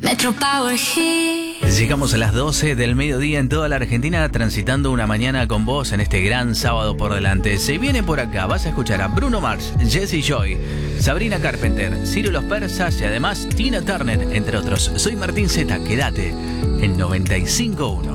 Metro Power Hits. Llegamos a las 12 del mediodía en toda la Argentina, transitando una mañana con vos en este gran sábado por delante. Se viene por acá, vas a escuchar a Bruno Mars, Jessie Joy, Sabrina Carpenter, Ciro Los Persas y además Tina Turner, entre otros. Soy Martín Zeta, quédate en 95.1.